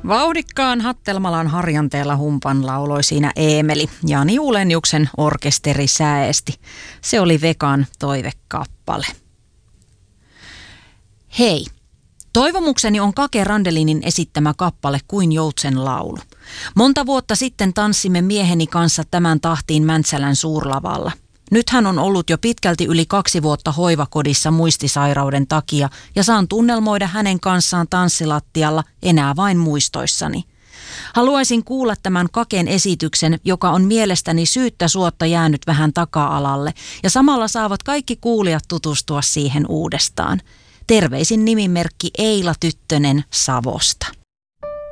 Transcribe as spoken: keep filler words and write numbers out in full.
Vauhdikkaan Hattelmalan harjanteella humpan lauloi siinä Eemeli, Jani Ulenjuksen orkesteri säesti. Se oli Vekan toivekappale. Hei, toivomukseni on Kake Randelinin esittämä kappale Kuin joutsen laulu. Monta vuotta sitten tanssimme mieheni kanssa tämän tahtiin Mäntsälän suurlavalla. Nyt hän on ollut jo pitkälti yli kaksi vuotta hoivakodissa muistisairauden takia ja saan tunnelmoida hänen kanssaan tanssilattialla enää vain muistoissani. Haluaisin kuulla tämän Kaken esityksen, joka on mielestäni syyttä suotta jäänyt vähän taka-alalle, ja samalla saavat kaikki kuulijat tutustua siihen uudestaan. Terveisin nimimerkki Eila Tyttönen Savosta.